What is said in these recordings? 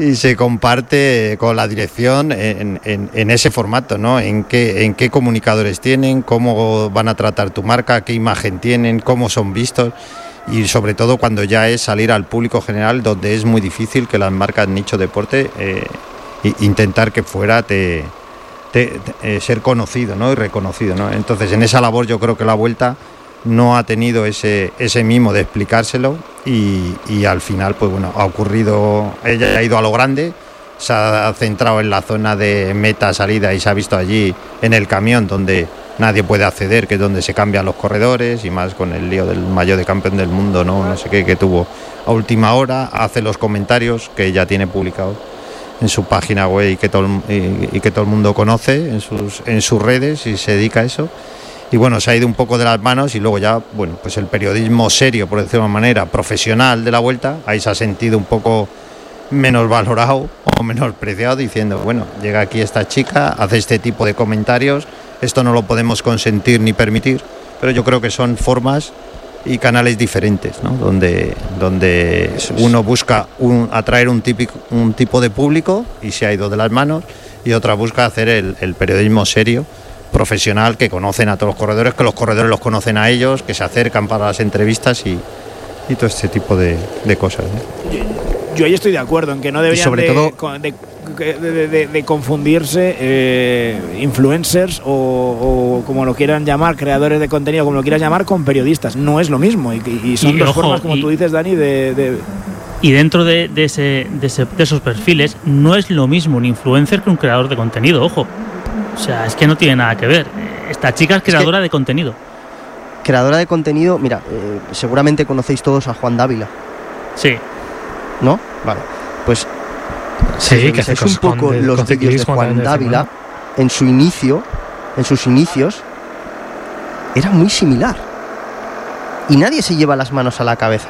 y se comparte con la dirección en ese formato, ¿no? En qué comunicadores tienen, cómo van a tratar tu marca, qué imagen tienen, cómo son vistos, y sobre todo cuando ya es salir al público general, donde es muy difícil que las marcas nicho deporte intentar que fuera ser conocido, ¿no? Y reconocido, ¿no? Entonces, en esa labor yo creo que la Vuelta no ha tenido ese mimo de explicárselo y al final, pues bueno, ha ocurrido, ella ha ido a lo grande, se ha centrado en la zona de meta, salida, y se ha visto allí en el camión donde nadie puede acceder, que es donde se cambian los corredores, y más con el lío del maillot de campeón del mundo, no sé qué, que tuvo a última hora. Hace los comentarios que ya tiene publicado en su página web y que todo el mundo conoce en sus redes, y se dedica a eso. Y bueno, se ha ido un poco de las manos, y luego ya, bueno, pues el periodismo serio, por decirlo de una manera, profesional de la Vuelta, ahí se ha sentido un poco menos valorado o menospreciado, diciendo, bueno, llega aquí esta chica, hace este tipo de comentarios, esto no lo podemos consentir ni permitir. Pero yo creo que son formas y canales diferentes, ¿no? Donde uno busca atraer un tipo de público y se ha ido de las manos, y otra busca hacer el periodismo serio, profesional, que conocen a todos los corredores, que los corredores los conocen a ellos, que se acercan para las entrevistas y todo este tipo de cosas, ¿no? Yo ahí estoy de acuerdo en que no deberían de confundirse influencers o como lo quieran llamar, creadores de contenido, como lo quieras llamar, con periodistas. No es lo mismo, y son dos formas, como tú dices, Dani, Y dentro de esos perfiles no es lo mismo un influencer que un creador de contenido, ojo. O sea, es que no tiene nada que ver. Esta chica es creadora de contenido. Creadora de contenido, mira, seguramente conocéis todos a Juan Dávila. Sí. ¿No? Vale. Pues sí, que es un poco los vídeos de Juan Dávila en sus inicios, era muy similar. Y nadie se lleva las manos a la cabeza.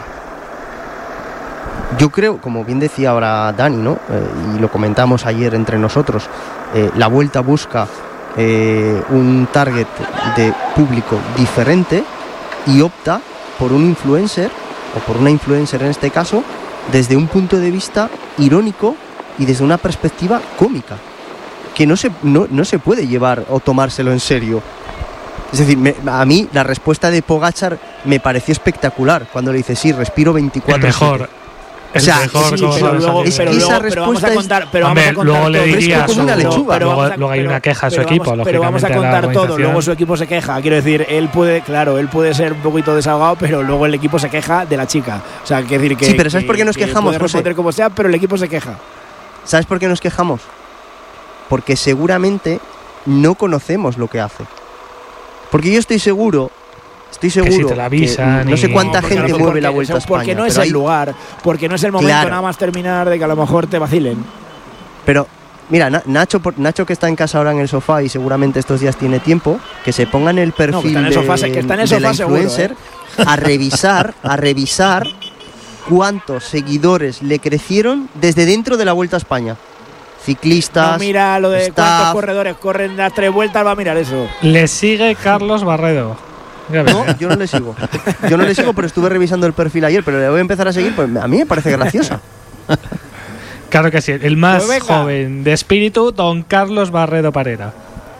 Yo creo, como bien decía ahora Dani, ¿no? Y lo comentamos ayer entre nosotros, la Vuelta busca un target de público diferente y opta por un influencer, o por una influencer en este caso, desde un punto de vista irónico y desde una perspectiva cómica, que no se puede llevar o tomárselo en serio. Es decir, a mí la respuesta de Pogačar me pareció espectacular cuando le dice, sí, respiro 24/7. El mejor. O sea, mejor, sí, pero vamos a contar luego le diría como una lechuga. Luego hay una queja a su equipo, pero vamos a contar todo. Luego su equipo se queja. Quiero decir, él puede ser un poquito desahogado, pero luego el equipo se queja de la chica. O sea, quiero decir que sí, pero ¿sabes por qué nos quejamos? Puede responder como sea, pero el equipo se queja. ¿Sabes por qué nos quejamos? Porque seguramente no conocemos lo que hace. Porque yo estoy seguro que si te la avisan, no sé cuánta gente mueve la Vuelta a España. Porque no es el lugar, porque no es el momento, nada más terminar, de que a lo mejor te vacilen. Pero mira, Nacho, que está en casa ahora en el sofá y seguramente estos días tiene tiempo, que se ponga en el perfil de la influencer, seguro, a revisar cuántos seguidores le crecieron desde dentro de la Vuelta a España. Ciclistas. No mira lo de cuántos corredores corren las 3 vueltas, va a mirar eso. Le sigue Carlos Barredo. No, yo no le sigo, pero estuve revisando el perfil ayer, pero le voy a empezar a seguir, pues a mí me parece graciosa. Claro que sí, el más joven de espíritu, don Carlos Barredo Parera.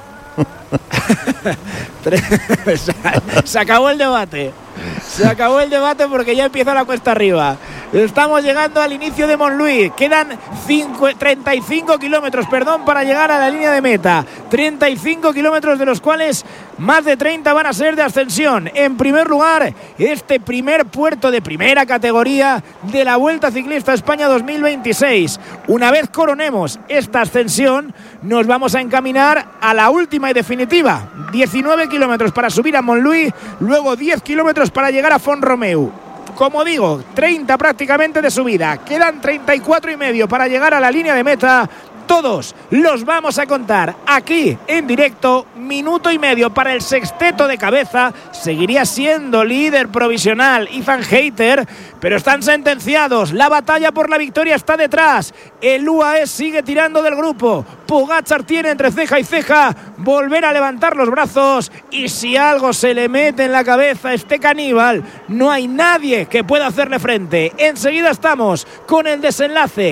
Se acabó el debate. Porque ya empieza la cuesta arriba. Estamos llegando al inicio de Montluí. Quedan 35 kilómetros, para llegar a la línea de meta. 35 kilómetros, de los cuales más de 30 van a ser de ascensión. En primer lugar, este primer puerto de primera categoría de la Vuelta Ciclista España 2026. Una vez coronemos esta ascensión, nos vamos a encaminar a la última y definitiva. 19 kilómetros para subir a Montluí, luego 10 kilómetros para llegar a Font-Romeu. Como digo, 30 prácticamente de subida. Quedan 34 y medio para llegar a la línea de meta. Todos los vamos a contar aquí en directo. Minuto y medio para el sexteto de cabeza. Seguiría siendo líder provisional Ethan Hayter, pero están sentenciados. La batalla por la victoria está detrás. El UAE sigue tirando del grupo. Pogačar tiene entre ceja y ceja volver a levantar los brazos, y si algo se le mete en la cabeza a este caníbal, no hay nadie que pueda hacerle frente. Enseguida estamos con el desenlace